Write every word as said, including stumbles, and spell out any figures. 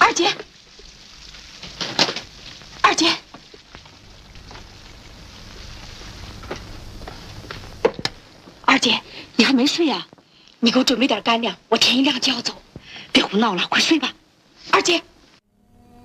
二姐，二姐，二姐，你还没睡啊？你给我准备点干粮，我天一亮就要走。别胡闹了，快睡吧，二姐。